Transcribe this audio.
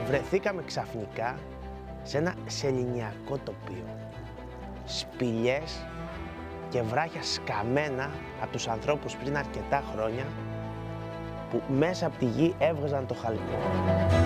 βρεθήκαμε ξαφνικά σε ένα σεληνιακό τοπίο. Σπηλιές και βράχια σκαμμένα από τους ανθρώπους πριν αρκετά χρόνια που μέσα από τη γη έβγαζαν το χαλκό.